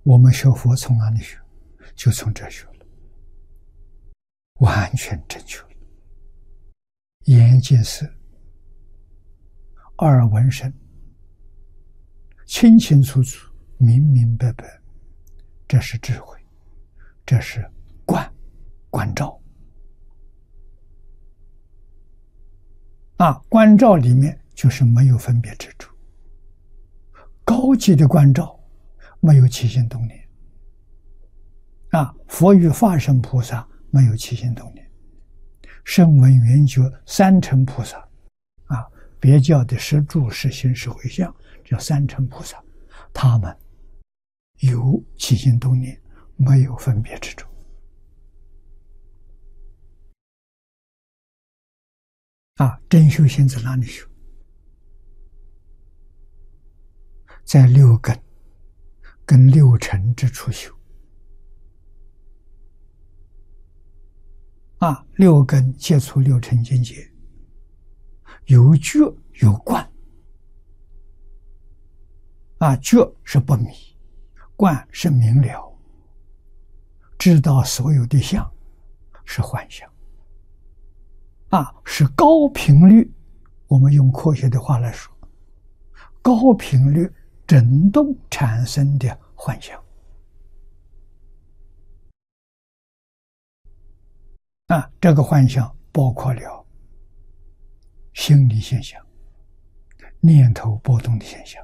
我们学佛从哪里学？就从这学了，完全正确了。眼见色，耳闻声，清清楚楚，明明白白，这是智慧，这是观照。观照里面就是没有分别执着，高级的观照没有起心动念。佛与法身菩萨没有起心动念，声闻缘觉三乘菩萨，别教的是住是行是回向，叫三乘菩萨，他们有起心动念，没有分别执着。真修行在哪里修？在六根跟六尘之处修。六根接触六尘境界，有觉有观。觉是不迷，观是明了，知道所有的相是幻象。是高频率，我们用科学的话来说，高频率振动产生的幻象。这个幻象包括了心理现象、念头波动的现象，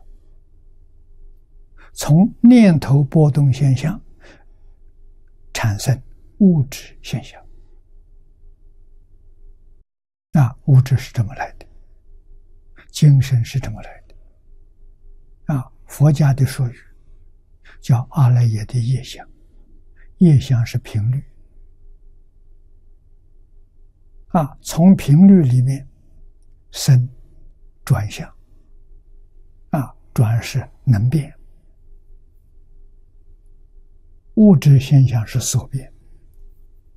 从念头波动现象产生物质现象。物质是这么来的，精神是这么来的。佛家的术语叫阿赖耶的业相，业相是频率。从频率里面生转向，转是能变，物质现象是所变。